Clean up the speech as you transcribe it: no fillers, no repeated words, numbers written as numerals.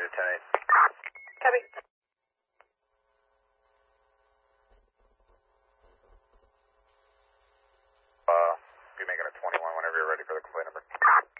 to 10-8. Copy. Be making a 21 whenever you're ready for the complaint number.